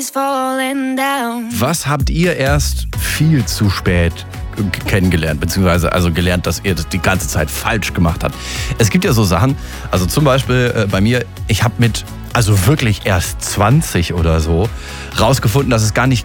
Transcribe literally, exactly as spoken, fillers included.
Was habt ihr erst viel zu spät kennengelernt, beziehungsweise also gelernt, dass ihr das die ganze Zeit falsch gemacht habt? Es gibt ja so Sachen, also zum Beispiel äh, bei mir, ich habe mit, also wirklich erst zwanzig oder so, rausgefunden, dass es gar nicht